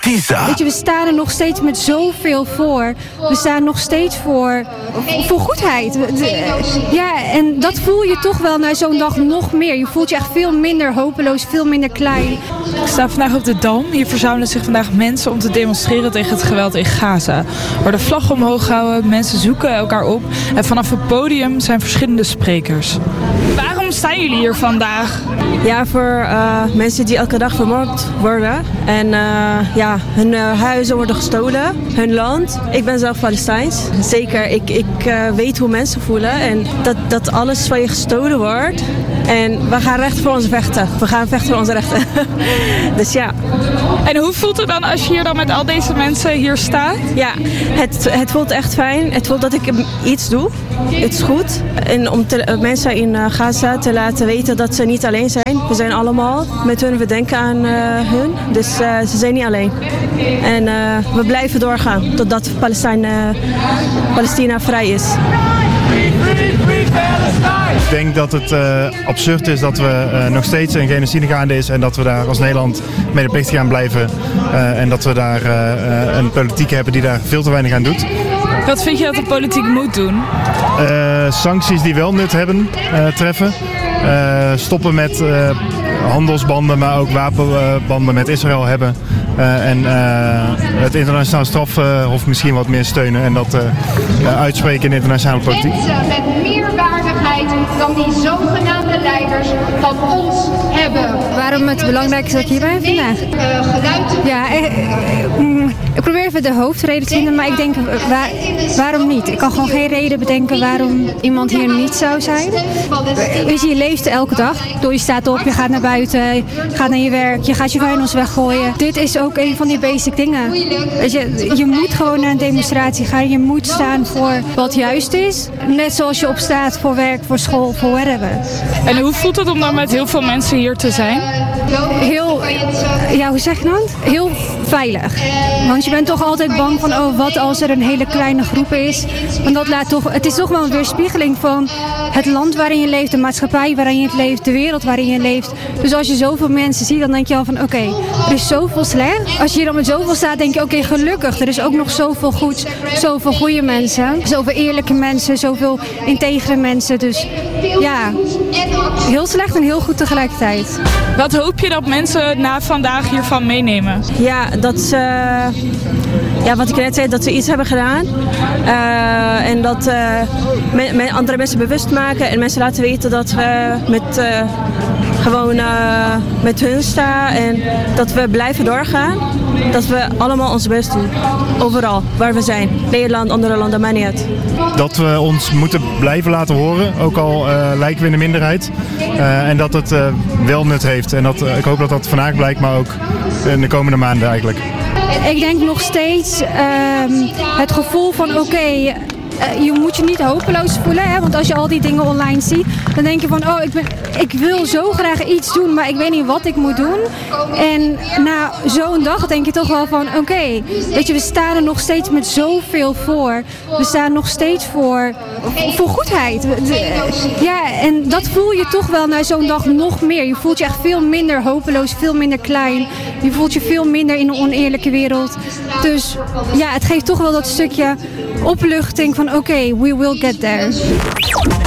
Kisa. Weet je, we staan er nog steeds met zoveel voor. We staan nog steeds voor goedheid. Ja, en dat voel je toch wel na zo'n dag nog meer. Je voelt je echt veel minder hopeloos, veel minder klein. Ik sta vandaag op de Dam. Hier verzamelen zich vandaag mensen om te demonstreren tegen het geweld in Gaza. Er worden vlaggen omhoog gehouden, mensen zoeken elkaar op. En vanaf het podium zijn verschillende sprekers. Waarom staan jullie hier vandaag? Ja, voor mensen die elke dag vermoord worden. En hun huizen worden gestolen, hun land. Ik ben zelf Palestijns. Zeker, ik weet hoe mensen voelen. En dat alles van je gestolen wordt. En we gaan recht voor ons vechten. We gaan vechten voor onze rechten. Dus ja. En hoe voelt het dan als je hier dan met al deze mensen hier staat? Ja, het voelt echt fijn. Het voelt dat ik iets doe. Het is goed. En om mensen in Gaza te laten weten dat ze niet alleen zijn. We zijn allemaal met hun, we denken aan hun. Dus ze zijn niet alleen. En we blijven doorgaan totdat Palestina vrij is. Ik denk dat het absurd is dat we nog steeds een genocide gaande is en dat we daar als Nederland medeplichtig aan blijven. En dat we daar een politiek hebben die daar veel te weinig aan doet. Wat vind je dat de politiek moet doen? Sancties die wel nut hebben, treffen. Stoppen met handelsbanden, maar ook wapenbanden met Israël hebben. En het internationaal strafhof misschien wat meer steunen en dat uitspreken in de internationale politiek. Mensen met meer waardigheid dan die zogenaamde leiders van ons hebben. Waarom het belangrijk is dat ik hier ben vandaag? Ja, ik probeer even de hoofdreden te vinden, maar ik denk, waarom niet? Ik kan gewoon geen reden bedenken waarom iemand hier niet zou zijn. Weet je leeft elke dag. Je staat op, je gaat naar buiten, je gaat naar je werk, je gaat je vuilnis weggooien. Dit is ook een van die basic dingen. Weet je moet gewoon naar een demonstratie gaan. Je moet staan voor wat juist is. Net zoals je opstaat voor werk, voor school, voor whatever. En hoe voelt het om dan met heel veel mensen hier te zijn? Heel, hoe zeg je dat? Heel veilig. Want je bent toch altijd bang van, wat als er een hele kleine groep is. Want het is toch wel een weerspiegeling van het land waarin je leeft, de maatschappij waarin je leeft, de wereld waarin je leeft. Dus als je zoveel mensen ziet, dan denk je al van, oké, er is zoveel slecht. Als je hier dan met zoveel staat, denk je, oké, gelukkig. Er is ook nog zoveel goeds, zoveel goede mensen, zoveel eerlijke mensen, zoveel integere mensen. Dus ja, heel slecht en heel goed tegelijkertijd. Wat hoop je dat mensen na vandaag hiervan meenemen? Ja, dat ze, wat ik net zei, dat we iets hebben gedaan. En dat andere mensen bewust maken en mensen laten weten dat we met hun staan en dat we blijven doorgaan. Dat we allemaal ons best doen. Overal, waar we zijn. Nederland, andere landen, maakt niet uit. Dat we ons moeten blijven laten horen, ook al lijken we in de minderheid. En dat het wel nut heeft. En ik hoop dat dat vandaag blijkt, maar ook in de komende maanden eigenlijk. Ik denk nog steeds het gevoel van je moet je niet hopeloos voelen. Hè? Want als je al die dingen online ziet, dan denk je van, ik wil zo graag iets doen, maar ik weet niet wat ik moet doen. En na zo'n dag denk je toch wel van, weet je, we staan er nog steeds met zoveel voor. We staan nog steeds voor goedheid. Ja, en dat voel je toch wel na zo'n dag nog meer. Je voelt je echt veel minder hopeloos, veel minder klein. Je voelt je veel minder in een oneerlijke wereld. Dus ja, het geeft toch wel dat stukje opluchting van we will get there.